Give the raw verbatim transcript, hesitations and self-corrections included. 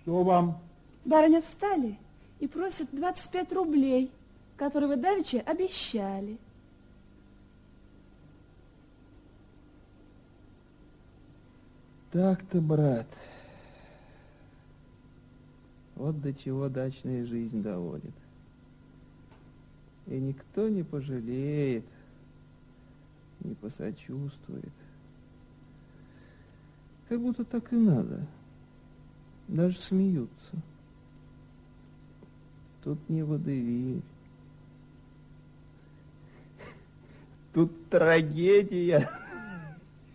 Что вам? Барыня встали и просят двадцать пять рублей, которые вы давеча обещали. Так-то, брат, вот до чего дачная жизнь доводит. И никто не пожалеет, не посочувствует. Как будто так и надо. Даже смеются. Тут не водевиль. Тут трагедия.